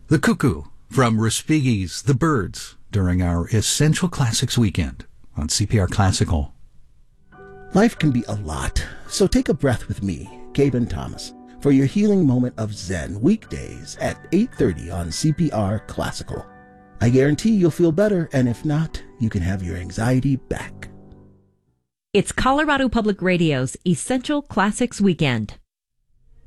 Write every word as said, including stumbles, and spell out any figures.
The Cuckoo from Respighi's The Birds during our Essential Classics weekend on C P R Classical. Life can be a lot, so take a breath with me, Gaben Thomas, for your healing moment of Zen weekdays at eight thirty on C P R Classical. I guarantee you'll feel better, and if not, you can have your anxiety back. It's Colorado Public Radio's Essential Classics Weekend.